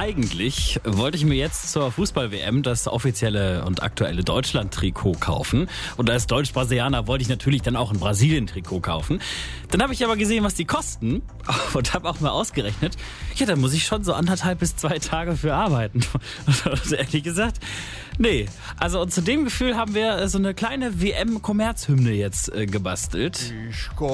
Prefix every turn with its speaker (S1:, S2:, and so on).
S1: eigentlich wollte ich mir jetzt zur Fußball-WM das offizielle und aktuelle Deutschland-Trikot kaufen. Und als Deutsch-Brasilianer wollte ich natürlich dann auch ein Brasilien-Trikot kaufen. Dann habe ich aber gesehen, was die kosten und habe auch mal ausgerechnet, ja, da muss ich schon so 1,5 bis 2 Tage für arbeiten. Und ehrlich gesagt, nee. Also und zu dem Gefühl haben wir so eine kleine WM-Kommerzhymne jetzt gebastelt.